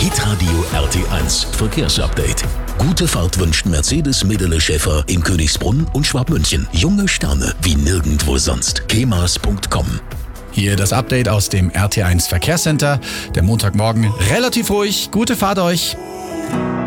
Hitradio RT1 Verkehrsupdate. Gute Fahrt wünscht Mercedes Medele Schäfer in Königsbrunn und Schwabmünchen. Junge Sterne wie nirgendwo sonst. kemas.com. Hier das Update aus dem RT1 Verkehrscenter. Der Montagmorgen relativ ruhig. Gute Fahrt euch.